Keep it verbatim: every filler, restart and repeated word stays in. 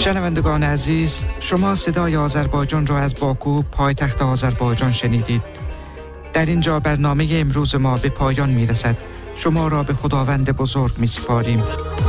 شنوندگان عزیز، شما صدای آذربایجان را از باکو پایتخت آذربایجان شنیدید. در اینجا برنامه امروز ما به پایان می رسد. شما را به خداوند بزرگ می سپاریم.